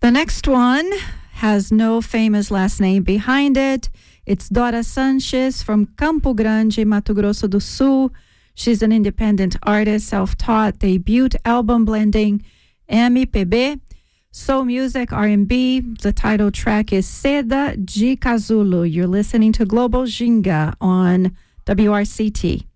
The next one has no famous last name behind it. It's Dora Sanchez from Campo Grande, Mato Grosso do Sul. She's an independent artist, self-taught, debut album blending MPB, soul music, R&B. The title track is Seda de Casulo. You're listening to Global Ginga on WRCT.